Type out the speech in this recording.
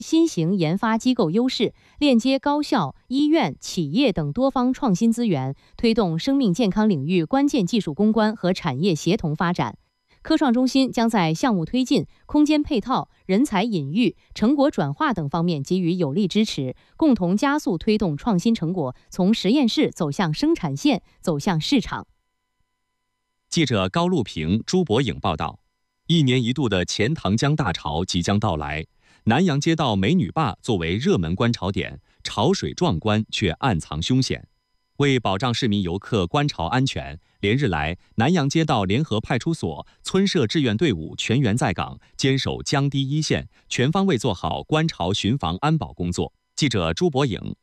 新型研发机构优势，链接高校、医院、企业等多方创新资源，推动生命健康领域关键技术攻关和产业协同发展。科创中心将在项目推进、空间配套、人才引育、成果转化等方面给予有力支持，共同加速推动创新成果从实验室走向生产线，走向市场。 记者高路平、朱博颖报道，一年一度的钱塘江大潮即将到来，南阳街道美女坝作为热门观潮点，潮水壮观却暗藏凶险。为保障市民游客观潮安全，连日来，南阳街道联合派出所、村社志愿队伍全员在岗，坚守江堤一线，全方位做好观潮巡防安保工作。记者朱博颖、